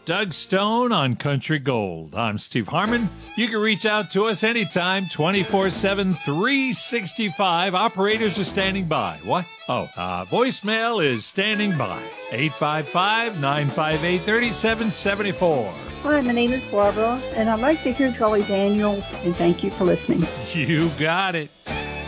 Doug Stone on Country Gold. I'm Steve Harmon. You can reach out to us anytime, 24/7, 365. Operators are standing by. What? Voicemail is standing by. 855-958-3774. Hi, my name is Barbara, and I'd like to hear Charlie Daniels, and thank you for listening. You got it.